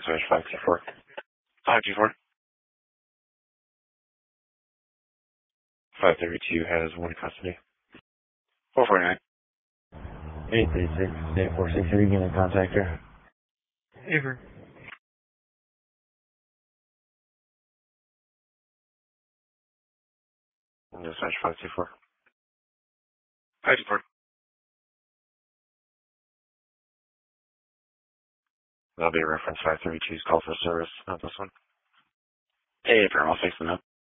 Dispatch 524. 524. 532 has one in custody. 449. 836, 846, are you getting in contact here? Avery. Dispatch 524. 524. That'll be a reference 532's call for service, not this one. Hey, April, I'll fix them up.